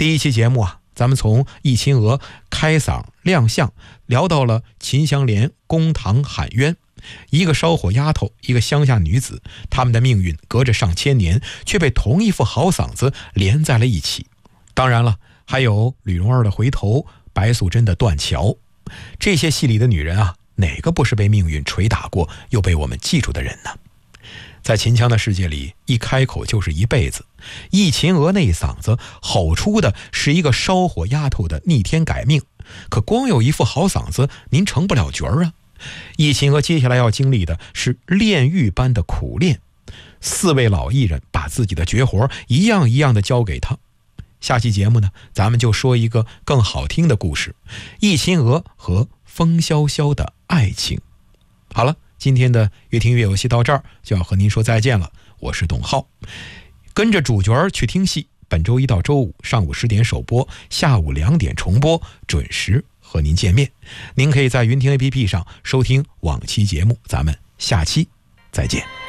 第一期节目啊，咱们从易秦娥开嗓亮相聊到了秦香莲公堂喊冤，一个烧火丫头，一个乡下女子，她们的命运隔着上千年，却被同一副好嗓子连在了一起。当然了，还有吕蓉儿的回头，白素贞的断桥。这些戏里的女人啊，哪个不是被命运捶打过又被我们记住的人呢？在秦腔的世界里，一开口就是一辈子。易秦娥那一嗓子吼出的是一个烧火丫头的逆天改命，可光有一副好嗓子您成不了角儿啊。易秦娥接下来要经历的是炼狱般的苦练，4位老艺人把自己的绝活一样一样的交给他。下期节目呢，咱们就说一个更好听的故事，易秦娥和风萧萧的爱情。好了，今天的越听越有戏到这儿就要和您说再见了，我是董浩。跟着主角去听戏，本周一到周五上午10点首播，下午2点重播，准时和您见面。您可以在云听 APP 上收听往期节目，咱们下期再见。